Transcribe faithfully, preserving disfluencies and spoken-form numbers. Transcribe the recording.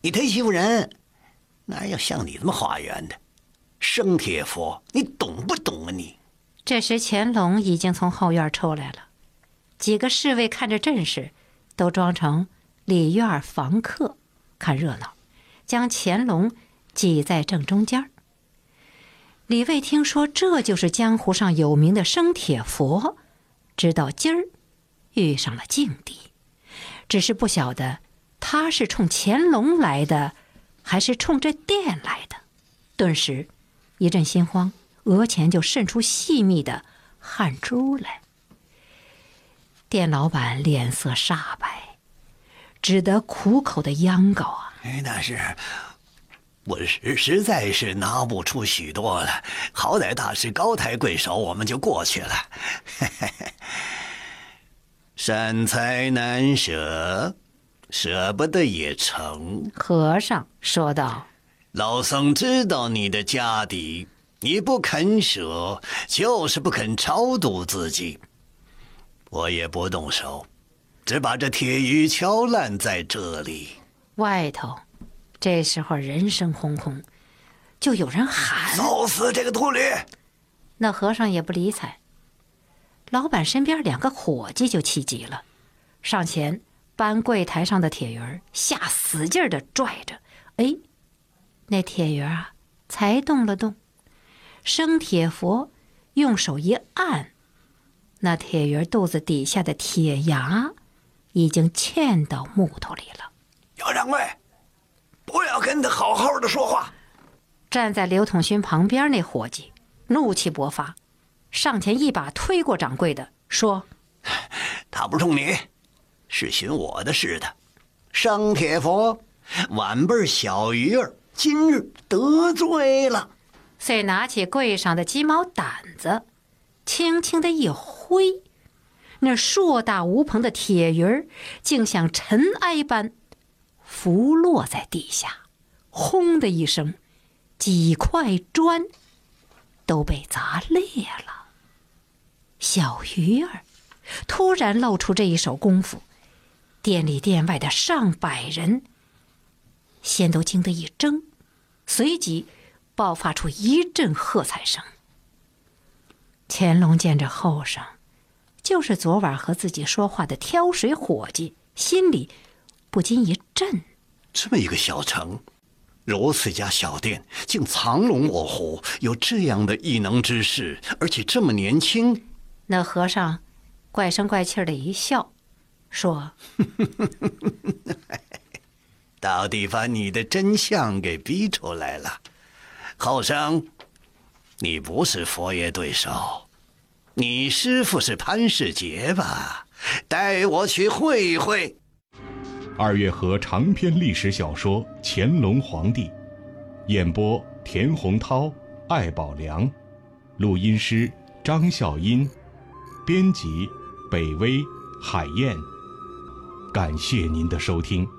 你忒欺负人，哪有像你这么化缘的？生铁佛，你懂不懂啊你？ 这时乾隆已经从后院出来了，几个侍卫看着阵势，都装成里院房客，看热闹，将乾隆挤在正中间。李卫听说这就是江湖上有名的生铁佛，知道今儿遇上了劲敌，只是不晓得他是冲乾隆来的，还是冲这店来的。顿时一阵心慌，额前就渗出细密的汗珠来。店老板脸色煞白，只得苦口的央告啊： 哎，那是我实实在是拿不出许多了，好歹大师高抬贵手，我们就过去了。善财难舍，舍不得也成。 和尚说道： 老僧知道你的家底，你不肯舍，就是不肯超度自己。我也不动手，只把这铁鱼敲烂在这里。 外头这时候人声轰轰，就有人喊： 揍死这个秃驴！ 那和尚也不理睬。老板身边两个伙计就气急了，上前搬柜台上的铁鱼，下使劲的拽着。哎，那铁鱼啊才动了动，生铁佛用手一按，那铁鱼肚子底下的铁牙已经嵌到木头里了。 姚掌柜，不要跟他好好的说话。 站在刘统勋旁边那伙计怒气勃发，上前一把推过掌柜的，说： 他不是冲你，是寻我的事的。生铁佛，晚辈小鱼儿今日得罪了。 遂拿起柜上的鸡毛掸子，轻轻的一挥，那硕大无朋的铁鱼儿竟像尘埃般拂落在地下，轰的一声，几块砖都被砸裂了。小鱼儿突然露出这一手功夫，店里店外的上百人先都惊得一怔，随即爆发出一阵喝彩声。乾隆见着后生就是昨晚和自己说话的挑水伙计，心里不禁一震。 这么一个小城，如此一家小店，竟藏龙卧虎，有这样的异能之士，而且这么年轻。 那和尚怪声怪气的一笑，说： 到底把你的真相给逼出来了。后生，你不是佛爷对手，你师父是潘世杰吧？带我去会一会。 二月河长篇历史小说《乾隆皇帝》，演播田洪涛、艾宝良，录音师张笑音，编辑北威、海燕。感谢您的收听。